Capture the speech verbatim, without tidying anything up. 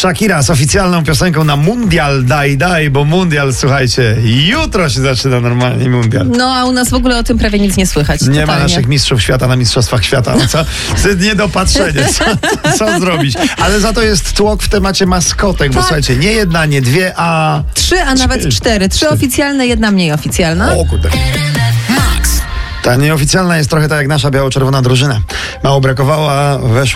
Shakira z oficjalną piosenką na mundial Daj Daj, bo mundial, słuchajcie, jutro się zaczyna normalnie mundial. No a u nas w ogóle o tym prawie nic nie słychać. Nie totalnie. ma naszych mistrzów świata na mistrzostwach świata. No co? Niedopatrzenie. Co, co zrobić? Ale za to jest tłok w temacie maskotek, bo Tak. słuchajcie, nie jedna, nie dwie, a... Trzy, a nawet Cztery. cztery. Trzy oficjalne, jedna mniej oficjalna. O kurde. Ta nieoficjalna jest trochę tak jak nasza biało-czerwona drużyna. Mało brakowało, a weszło